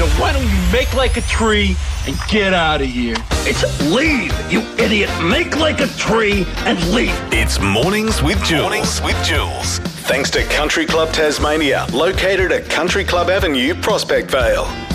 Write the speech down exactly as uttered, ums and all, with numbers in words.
So why don't you make like a tree and get out of here? It's leave, you idiot. Make like a tree and leave. It's Mornings with Jules. Mornings with Jules. Thanks to Country Club Tasmania, located at Country Club Avenue, Prospect Vale.